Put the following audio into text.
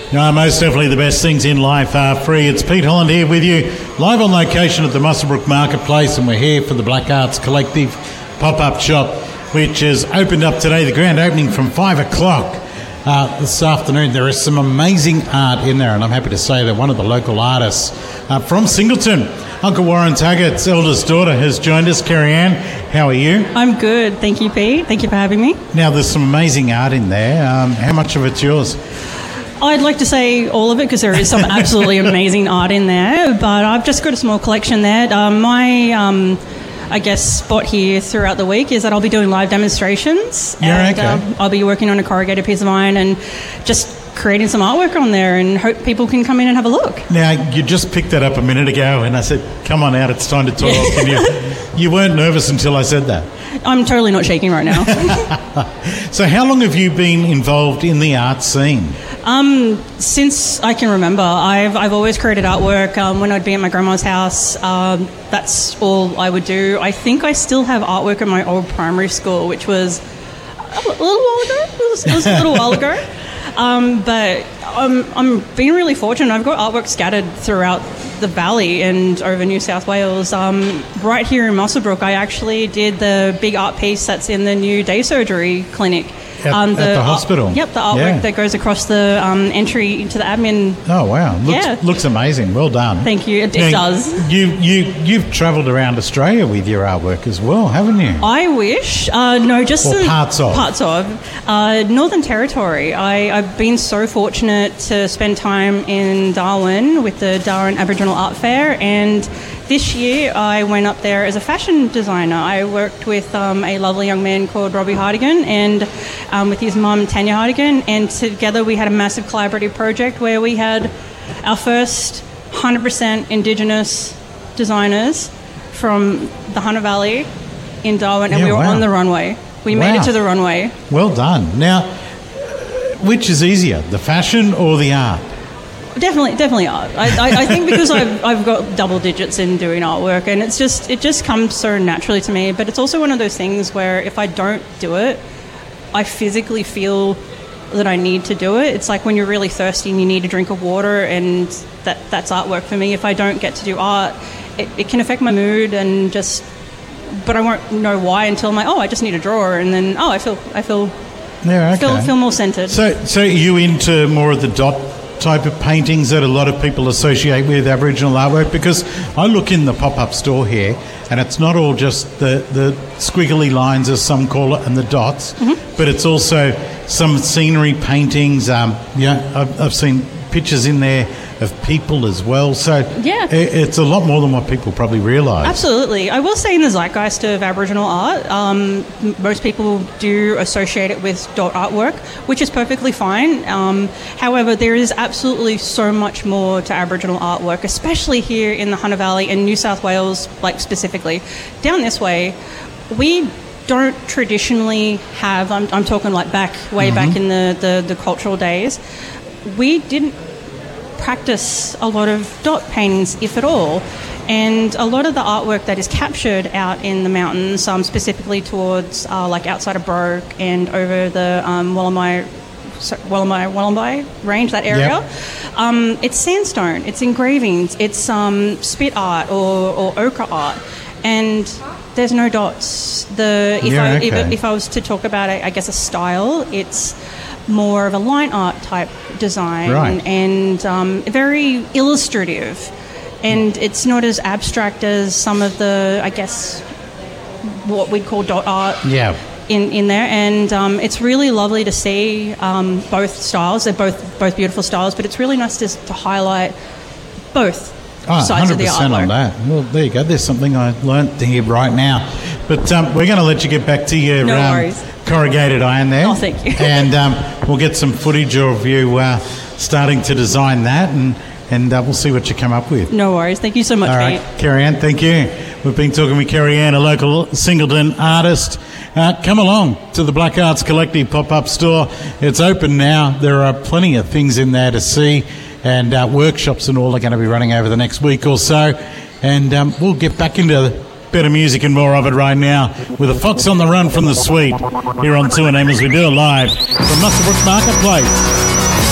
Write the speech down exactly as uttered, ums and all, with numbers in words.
No, most definitely the best things in life are free. It's Pete Holland here with you, live on location at the Muswellbrook Marketplace, and we're here for the Black Arts Collective pop-up shop, which is opened up today, the grand opening from five o'clock uh, this afternoon. There is some amazing art in there, and I'm happy to say that one of the local artists uh, from Singleton, Uncle Warren Taggart's eldest daughter, has joined us. Kerry Ann, how are you? I'm good, thank you, Pete. Thank you for having me. Now, there's some amazing art in there. Um, how much of it's yours? I'd like to say all of it because there is some absolutely amazing art in there, but I've just got a small collection there. Um, my, um, I guess, spot here throughout the week is that I'll be doing live demonstrations. Yeah, and, okay. um, I'll be working on a corrugated piece of iron and just creating some artwork on there, and hope people can come in and have a look. Now, you just picked that up a minute ago, and I said, come on out, it's time to talk. And you, you weren't nervous until I said that. I'm totally not shaking right now. So how long have you been involved in the art scene? Um, since I can remember, I've I've always created artwork. Um, when I'd be at my grandma's house, um, that's all I would do. I think I still have artwork in my old primary school, which was a little while ago. It was, it was a little while ago. Um, but I'm, I'm being really fortunate. I've got artwork scattered throughout the valley and over New South Wales. Um, right here in Muswellbrook, I actually did the big art piece that's in the new day surgery clinic. At, um, the, at the hospital? Art, yep, the artwork yeah. that goes across the um, entry into the admin. Oh, wow. Looks, yeah. looks amazing. Well done. Thank you. It, it now, does. You, you, you've travelled around Australia with your artwork as well, haven't you? I wish. Uh, no, just or the, parts of. Parts of. Uh, Northern Territory. I, I've been so fortunate to spend time in Darwin with the Darwin Aboriginal Art Fair, and this year I went up there as a fashion designer. I worked with um, a lovely young man called Robbie Hardigan and um, with his mum Tanya Hardigan, and together we had a massive collaborative project where we had our first one hundred percent Indigenous designers from the Hunter Valley in Darwin, and yeah, we were wow. on the runway. We wow. made it to the runway. Well done. Now, which is easier, the fashion or the art? Definitely, definitely art. I, I, I think because I've, I've got double digits in doing artwork, and it's just it just comes so naturally to me. But it's also one of those things where if I don't do it, I physically feel that I need to do it. It's like when you're really thirsty and you need a drink of water, and that that's artwork for me. If I don't get to do art, it, it can affect my mood and just. But I won't know why until I'm like, oh, I just need a drawer, and then oh, I feel I feel yeah, okay. feel, feel more centered. So, so are you into more of the dot type of paintings that a lot of people associate with Aboriginal artwork? Because I look in the pop-up store here, and it's not all just the, the squiggly lines, as some call it, and the dots, mm-hmm. but it's also some scenery paintings. Um, yeah, I've, I've seen pictures in there of people as well. So yeah. it's a lot more than what people probably realise. Absolutely. I will say in the zeitgeist of Aboriginal art, um, most people do associate it with dot artwork, which is perfectly fine. Um, however, there is absolutely so much more to Aboriginal artwork, especially here in the Hunter Valley and New South Wales, like specifically. Down this way, we don't traditionally have, I'm, I'm talking like back, way mm-hmm. back in the, the, the cultural days, we didn't practice a lot of dot paintings, if at all, and a lot of the artwork that is captured out in the mountains, um, specifically towards uh, like outside of Broke and over the um, Wallamai, Wallamai, Wallamai range, that area, yep. um, it's sandstone, it's engravings, it's um, spit art or, or ochre art, and there's no dots. The if yeah, I okay. if, if I was to talk about it, I guess a style, it's more of a line art type design, right. and um, very illustrative, and it's not as abstract as some of the, I guess, what we'd call dot art yeah. in, in there, and um, it's really lovely to see um, both styles. They're both both beautiful styles, but it's really nice to, to highlight both oh, sides of the artwork. on that. Well, there you go. There's something I learnt here right now. But um, we're going to let you get back to your no um, worries. corrugated iron there. Oh, thank you. And um, we'll get some footage of you uh, starting to design that, and, and uh, we'll see what you come up with. No worries. Thank you so much, All right, Pete. Kerry Ann, thank you. We've been talking with Kerry Ann, a local Singleton artist. Uh, come along to the Black Arts Collective pop-up store. It's open now. There are plenty of things in there to see, and uh, workshops and all are going to be running over the next week or so. And um, we'll get back into better music and more of it right now with a Fox on the Run from the Suite here on two N M as we do it live from Muswellbrook Marketplace.